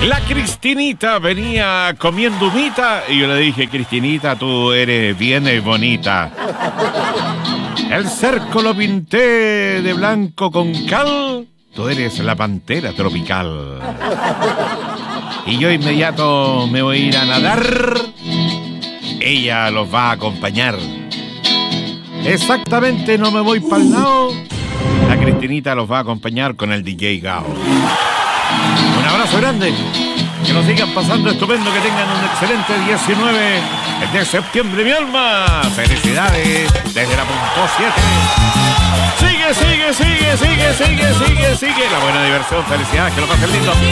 La Cristinita venía comiendo humita y yo le dije: Cristinita, tú eres bien bonita. El cerco lo pinté de blanco con cal, tú eres la pantera tropical. Y yo inmediato me voy a ir a nadar, ella los va a acompañar. Exactamente, no me voy pa'l lado, la Cristinita los va a acompañar con el DJ Gao. Un abrazo grande, que nos sigan pasando estupendo, que tengan un excelente 19 de septiembre, mi alma. Felicidades desde la punto 7. Sigue. La buena diversión, felicidades, que lo pasen lindo.